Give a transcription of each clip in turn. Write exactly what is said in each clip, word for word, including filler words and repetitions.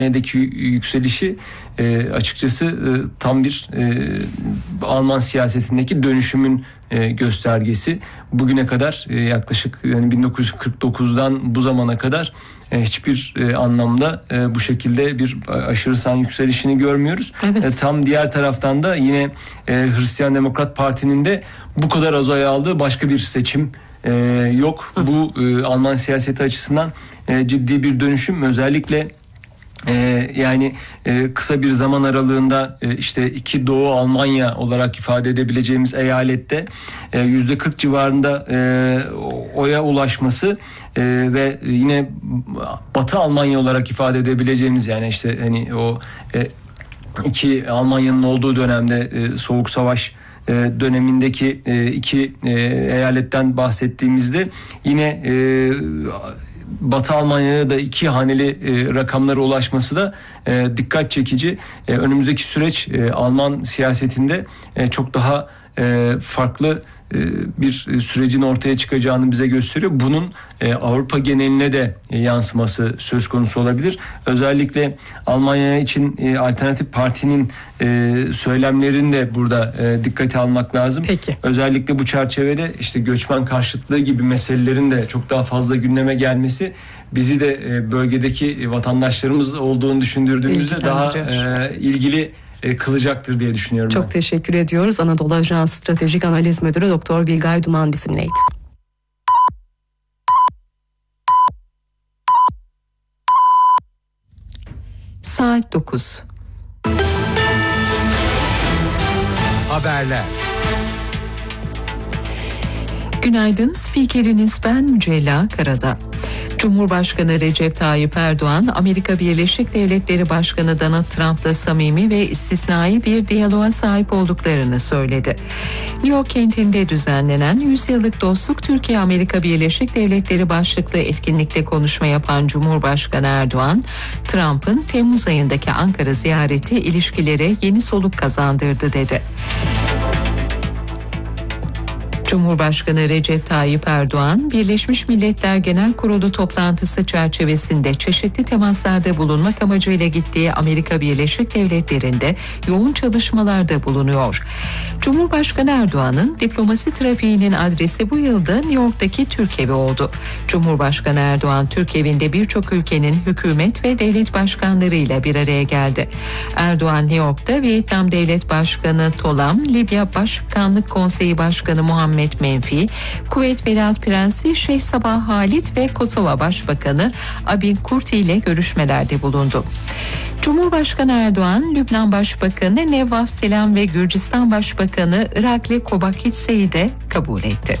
Almanya'daki yükselişi e, açıkçası e, tam bir e, Alman siyasetindeki dönüşümün e, göstergesi. Bugüne kadar e, yaklaşık yani bin dokuz yüz kırk dokuzdan bu zamana kadar e, hiçbir e, anlamda e, bu şekilde bir aşırı sağ yükselişini görmüyoruz. Evet. E, tam diğer taraftan da yine e, Hristiyan Demokrat Parti'nin de bu kadar az oy aldığı başka bir seçim e, yok. Hı. Bu e, Alman siyaseti açısından e, ciddi bir dönüşüm. Özellikle Ee, yani e, kısa bir zaman aralığında e, işte iki Doğu Almanya olarak ifade edebileceğimiz eyalette e, yüzde kırk civarında e, oya ulaşması e, ve yine Batı Almanya olarak ifade edebileceğimiz, yani işte hani o e, iki Almanya'nın olduğu dönemde e, Soğuk Savaş e, dönemindeki e, iki e, eyaletten bahsettiğimizde yine e, Batı Almanya'ya da iki haneli e, rakamlara ulaşması da e, dikkat çekici. E, önümüzdeki süreç e, Alman siyasetinde e, çok daha e, farklı e, bir sürecin ortaya çıkacağını bize gösteriyor. Bunun e, Avrupa geneline de e, yansıması söz konusu olabilir. Özellikle Almanya için e, Alternatif Parti'nin e, söylemlerini de burada e, dikkate almak lazım. Peki. Özellikle bu çerçevede işte göçmen karşıtlığı gibi meselelerin de çok daha fazla gündeme gelmesi bizi de e, bölgedeki vatandaşlarımız olduğunu düşündürdüğümüzde daha e, ilgili e, kılacaktır diye düşünüyorum. Çok ben. teşekkür ediyoruz. Anadolu Ajansı Stratejik Analiz Müdürü Doktor Bilgay Duman bizimleydi. Saat dokuz. Haberler. Günaydın, spikeriniz ben Mücella Karada. Cumhurbaşkanı Recep Tayyip Erdoğan, Amerika Birleşik Devletleri Başkanı Donald Trump'la samimi ve istisnai bir diyaloğa sahip olduklarını söyledi. New York kentinde düzenlenen yüz yıllık Dostluk Türkiye-Amerika Birleşik Devletleri başlıklı etkinlikte konuşma yapan Cumhurbaşkanı Erdoğan, Trump'ın Temmuz ayındaki Ankara ziyareti ilişkilere yeni soluk kazandırdı dedi. Cumhurbaşkanı Recep Tayyip Erdoğan, Birleşmiş Milletler Genel Kurulu toplantısı çerçevesinde çeşitli temaslarda bulunmak amacıyla gittiği Amerika Birleşik Devletleri'nde yoğun çalışmalarda bulunuyor. Cumhurbaşkanı Erdoğan'ın diplomasi trafiğinin adresi bu yılda New York'taki Türk Evi oldu. Cumhurbaşkanı Erdoğan, Türk Evi'nde birçok ülkenin hükümet ve devlet başkanlarıyla bir araya geldi. Erdoğan, New York'ta Vietnam Devlet Başkanı Tolam, Libya Başkanlık Konseyi Başkanı Muhammed Menfi, Kuveyt Veliaht Prensi Şeyh Sabah Halit ve Kosova Başbakanı Abin Kurti ile görüşmelerde bulundu. Cumhurbaşkanı Erdoğan, Lübnan Başbakanı Nevvaf Selam ve Gürcistan Başbakanı Irakli Kobakitse'yi de kabul etti.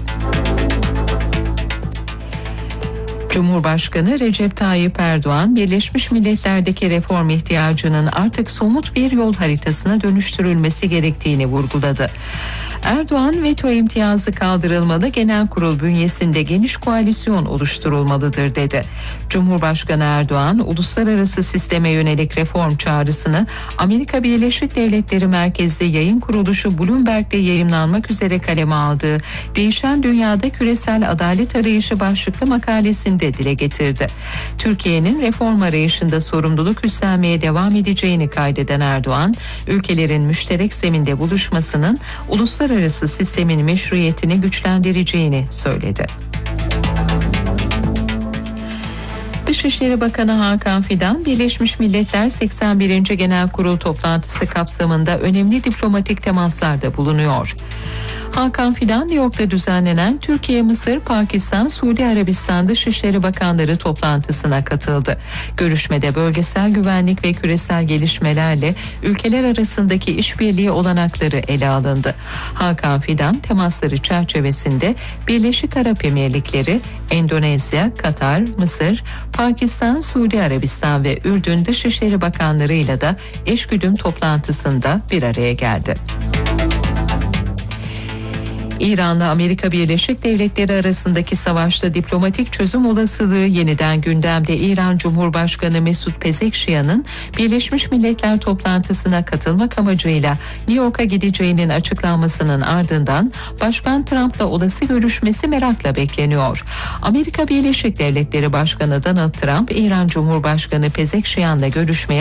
Cumhurbaşkanı Recep Tayyip Erdoğan, Birleşmiş Milletler'deki reform ihtiyacının artık somut bir yol haritasına dönüştürülmesi gerektiğini vurguladı. Erdoğan, veto imtiyazı kaldırılmalı, genel kurul bünyesinde geniş koalisyon oluşturulmalıdır dedi. Cumhurbaşkanı Erdoğan, uluslararası sisteme yönelik reform çağrısını Amerika Birleşik Devletleri merkezli yayın kuruluşu Bloomberg'de yayımlanmak üzere kaleme aldığı Değişen Dünyada Küresel Adalet Arayışı başlıklı makalesinde dile getirdi. Türkiye'nin reform arayışında sorumluluk üstlenmeye devam edeceğini kaydeden Erdoğan, ülkelerin müşterek zeminde buluşmasının uluslararası Uluslararası sistemin meşruiyetini güçlendireceğini söyledi. Dışişleri Bakanı Hakan Fidan, Birleşmiş Milletler seksen birinci Genel Kurul toplantısı kapsamında önemli diplomatik temaslarda bulunuyor. Hakan Fidan, New York'ta düzenlenen Türkiye, Mısır, Pakistan, Suudi Arabistan Dışişleri Bakanları toplantısına katıldı. Görüşmede bölgesel güvenlik ve küresel gelişmelerle ülkeler arasındaki işbirliği olanakları ele alındı. Hakan Fidan, temasları çerçevesinde Birleşik Arap Emirlikleri, Endonezya, Katar, Mısır, Pakistan, Suudi Arabistan ve Ürdün Dışişleri Bakanlarıyla da eşgüdüm toplantısında bir araya geldi. İran'la Amerika Birleşik Devletleri arasındaki savaşta diplomatik çözüm olasılığı yeniden gündemde. İran Cumhurbaşkanı Mesut Pezeshkian'ın Birleşmiş Milletler toplantısına katılmak amacıyla New York'a gideceğinin açıklanmasının ardından Başkan Trump'la olası görüşmesi merakla bekleniyor. Amerika Birleşik Devletleri Başkanı Donald Trump, İran Cumhurbaşkanı Pezeshkian'la görüşmeye